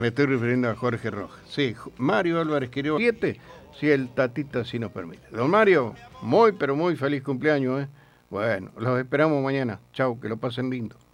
Me estoy refiriendo a Jorge Rojas. Sí, Mario Álvarez Quiroga 7, si el Tatita así nos permite. Don Mario, muy pero muy feliz cumpleaños, ¿eh? Bueno, los esperamos mañana. Chau, que lo pasen lindo.